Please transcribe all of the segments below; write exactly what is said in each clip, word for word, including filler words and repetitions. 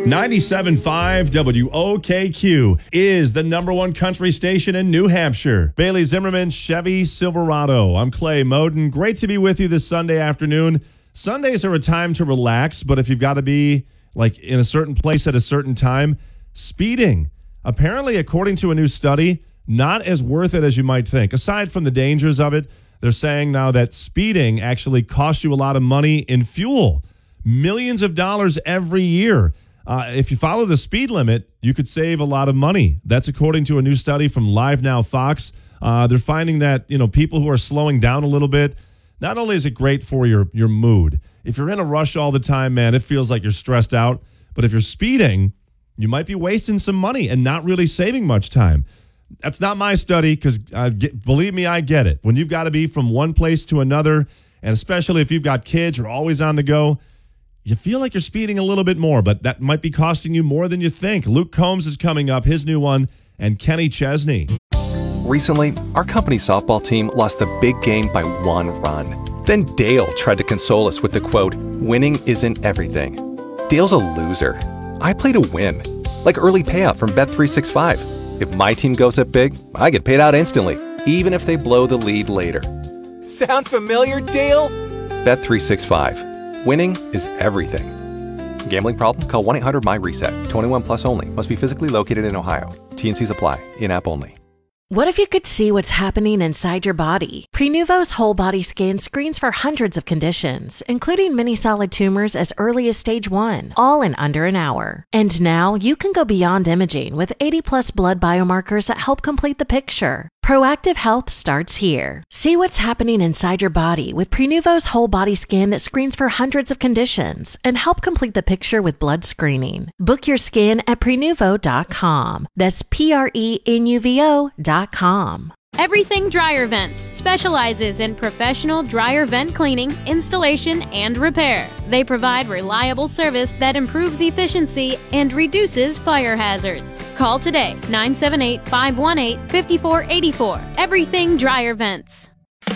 ninety-seven point five W O K Q is the number one country station in New Hampshire. Bailey Zimmerman, Chevy Silverado. I'm Clay Moden. Great to be with you this Sunday afternoon. Sundays are a time to relax, but if you've got to be like in a certain place at a certain time, speeding, apparently, according to a new study, not as worth it as you might think. Aside from the dangers of it, they're saying now that speeding actually costs you a lot of money in fuel. Millions of dollars every year. Uh, if you follow the speed limit, you could save a lot of money. That's according to a new study from Live Now Fox. Uh, they're finding that, you know, people who are slowing down a little bit, not only is it great for your, your mood, if you're in a rush all the time, man, it feels like you're stressed out. But if you're speeding, you might be wasting some money and not really saving much time. That's not my study because, uh, believe me, I get it. When you've got to be from one place to another, and especially if you've got kids who are always on the go, you feel like you're speeding a little bit more, but that might be costing you more than you think. Luke Combs is coming up, his new one, and Kenny Chesney. Recently, our company softball team lost the big game by one run. Then Dale tried to console us with the quote, "Winning isn't everything." Dale's a loser. I play to win. Like early payout from Bet three sixty-five. If my team goes up big, I get paid out instantly, even if they blow the lead later. Sound familiar, Dale? Bet three sixty-five. Winning is everything. Gambling problem? Call one eight hundred M Y reset. twenty-one plus only. Must be physically located in Ohio. T N Cs apply. In-app only. What if you could see what's happening inside your body? Prenuvo's whole body scan screens for hundreds of conditions, including many solid tumors as early as stage one, all in under an hour. And now you can go beyond imaging with eighty plus blood biomarkers that help complete the picture. Proactive health starts here. See what's happening inside your body with Prenuvo's whole body scan that screens for hundreds of conditions and help complete the picture with blood screening. Book your scan at prenuvo dot com. That's P R E N U V O dot com. Everything Dryer Vents specializes in professional dryer vent cleaning, installation, and repair. They provide reliable service that improves efficiency and reduces fire hazards. Call today, nine seven eight, five one eight, five four eight four. Everything Dryer Vents.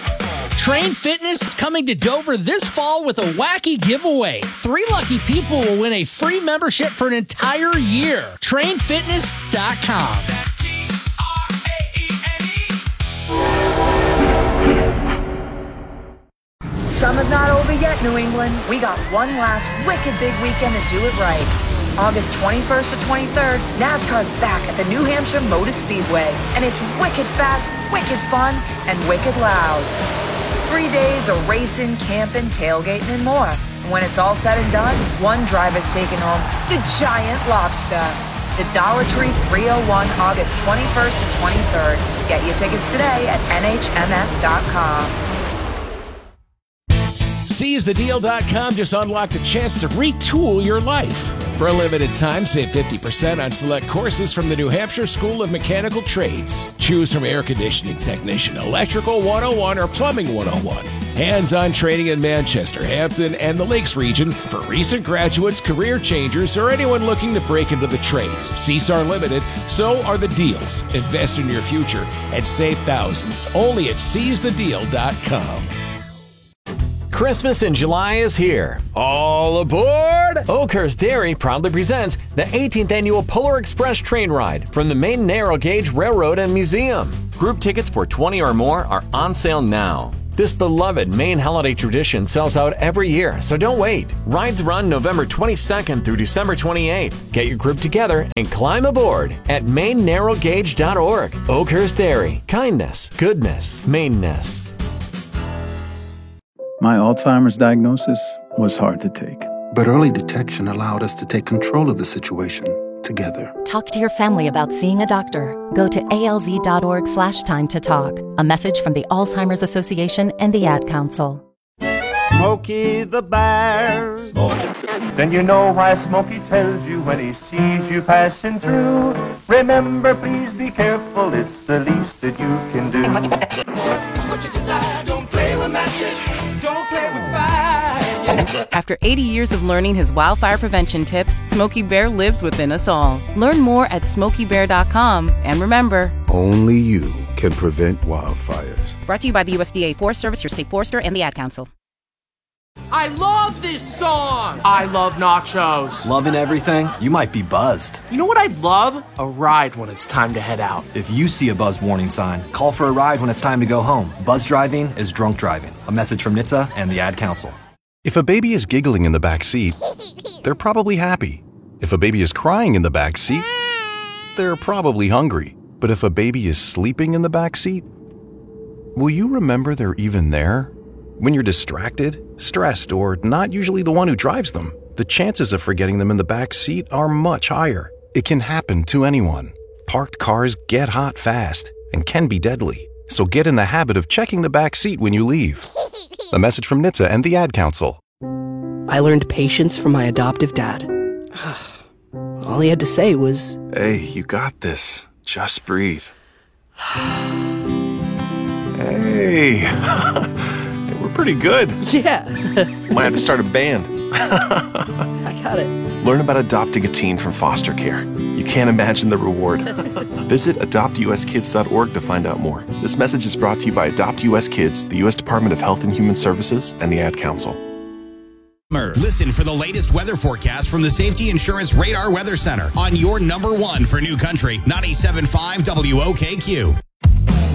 Train Fitness is coming to Dover this fall with a wacky giveaway. Three lucky people will win a free membership for an entire year. train fitness dot com. Summer's not over yet, New England. We got one last wicked big weekend to do it right. August twenty-first to twenty-third, NASCAR's back at the New Hampshire Motor Speedway, and it's wicked fast, wicked fun, and wicked loud. Three days of racing, camping, tailgating, and more. And when it's all said and done, one driver's taking home the giant lobster. The Dollar Tree three oh one, August twenty-first to twenty-third. Get your tickets today at N H M S dot com. seize the deal dot com just unlocked a chance to retool your life. For a limited time, save fifty percent on select courses from the New Hampshire School of Mechanical Trades. Choose from air conditioning technician, electrical one oh one, or plumbing one oh one. Hands-on training in Manchester, Hampton, and the Lakes region for recent graduates, career changers, or anyone looking to break into the trades. Seats are limited, so are the deals. Invest in your future and save thousands only at seize the deal dot com. Christmas in July is here. All aboard! Oakhurst Dairy proudly presents the eighteenth Annual Polar Express Train Ride from the Maine Narrow Gauge Railroad and Museum. Group tickets for twenty or more are on sale now. This beloved Maine holiday tradition sells out every year, so don't wait. Rides run November twenty-second through December twenty-eighth. Get your group together and climb aboard at maine narrow gauge dot org. Oakhurst Dairy. Kindness, goodness, Maineness. My Alzheimer's diagnosis was hard to take. But early detection allowed us to take control of the situation together. Talk to your family about seeing a doctor. Go to A L Z dot org slash time to talk. A message from the Alzheimer's Association and the Ad Council. Smokey the Bear. Then you know why Smokey tells you when he sees you passing through. Remember, please be careful, it's the least that you can do. What you desire, don't play with matches, don't play with fire. Yeah. After eighty years of learning his wildfire prevention tips, Smokey Bear lives within us all. Learn more at smokey bear dot com, and remember, only you can prevent wildfires. Brought to you by the U S D A Forest Service, your state forester, and the Ad Council. I love this song! I love nachos. Loving everything? You might be buzzed. You know what I'd love? A ride when it's time to head out. If you see a buzz warning sign, call for a ride when it's time to go home. Buzz driving is drunk driving. A message from N H T S A and the Ad Council. If a baby is giggling in the back seat, they're probably happy. If a baby is crying in the back seat, they're probably hungry. But if a baby is sleeping in the back seat, will you remember they're even there? When you're distracted, stressed, or not usually the one who drives them, the chances of forgetting them in the back seat are much higher. It can happen to anyone. Parked cars get hot fast and can be deadly. So get in the habit of checking the back seat when you leave. A message from N H T S A and the Ad Council. I learned patience from my adoptive dad. All he had to say was, "Hey, you got this. Just breathe." Hey. We're pretty good. Yeah. Might have to start a band. I got it. Learn about adopting a teen from foster care. You can't imagine the reward. Visit adopt u s kids dot org to find out more. This message is brought to you by Adopt U S Kids, the U S Department of Health and Human Services, and the Ad Council. Listen for the latest weather forecast from the Safety Insurance Radar Weather Center on your number one for New Country, ninety-seven point five W O K Q.